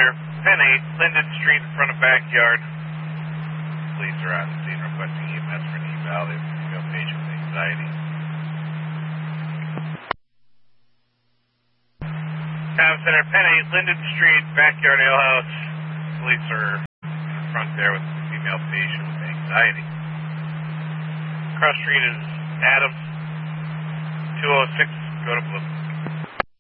Center, Penn 8, Linden Street in front of backyard. Police are on the scene requesting EMS for an eval. They have a female patient with anxiety. Town Center, Penn 8, Linden Street, backyard alehouse. Police are in front there with a female patient with anxiety. Cross street is Adams, 206, go to Blue.